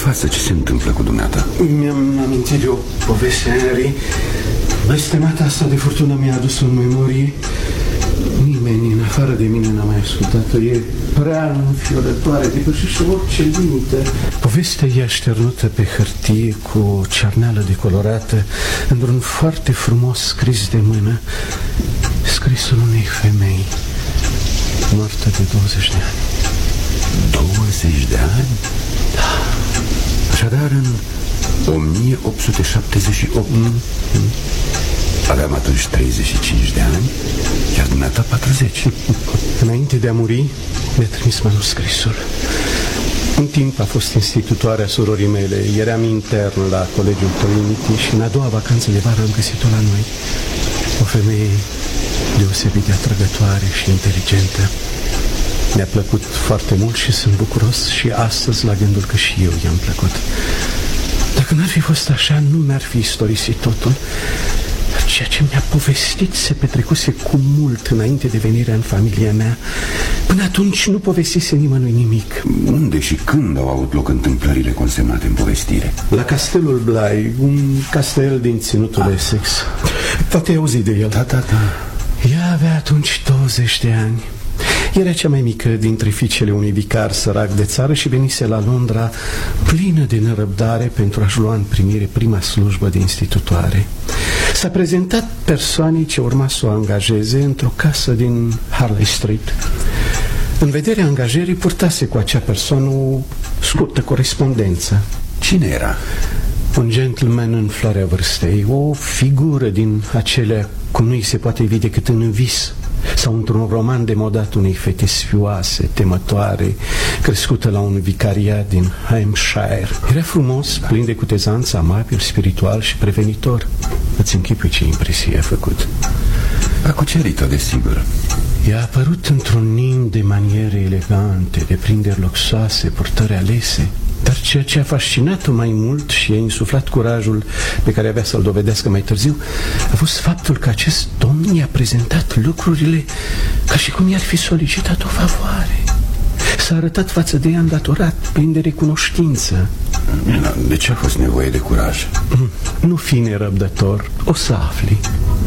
față ce se întâmplă cu dumneata. Mi-am amintit de o poveste, Henry. Blestemata asta de furtună mi-a adus în memorie. Nimeni în afară de mine n-a mai ascultat-o. E prea înfiorătoare, depășește orice limită. Povestea e așternută pe hârtie cu o cerneală decolorată într-un foarte frumos scris de mână, scrisul unei femei moartă de 20 de ani. 20 de ani? Da. Așadar în 1878. Aveam atunci 35 de ani, iar dumneata 40. Înainte de a muri, mi-a trimis manuscrisul. Un timp a fost institutoarea surorii mele. Eram intern la Colegiul Trinity și în a doua vacanță de vară am găsit-o la noi. O femeie deosebit de atrăgătoare și inteligentă. Mi-a plăcut foarte mult și sunt bucuros și astăzi la gândul că și eu i-am plăcut. Dacă n-ar fi fost așa, nu mi-ar fi istorisit totul. Ceea ce mi-a povestit se petrecuse cu mult înainte de venirea în familia mea. Până atunci nu povestise nimănui nimic. Unde și când au avut loc întâmplările consemnate în povestire? La Castelul Bly, un castel din ținutul Essex. Poate ai auzit de el? Da. Ea avea atunci 20 de ani. Era cea mai mică dintre fiicele unui vicar sărac de țară și venise la Londra plină de nerăbdare pentru a-și lua în primire prima slujbă de institutoare. S-a prezentat persoanei ce urma să o angajeze într-o casă din Harley Street. În vederea angajării purtase cu acea persoană o scurtă corespondență. Cine era? Un gentleman în floarea vârstei, o figură din acelea cum nu-i se poate vede decât în vis sau într-un roman demodat unei fete sfioase, temătoare, crescută la un vicariat din Hampshire. Era frumos, plin de cutezanță, amabil, spiritual și prevenitor. Îți închipui ce impresie a făcut. A cucerit-o, desigur. I-a apărut într-un nim de maniere elegante, de prinderi luxoase, purtări alese. Dar ceea ce a fascinat-o mai mult și i-a insuflat curajul pe care avea să-l dovedească mai târziu a fost faptul că acest domn i-a prezentat lucrurile ca și cum i-ar fi solicitat o favoare. S-a arătat față de ea îndatorat, plin de recunoștință. De ce a fost nevoie de curaj? Nu fi nerăbdător, o să afli.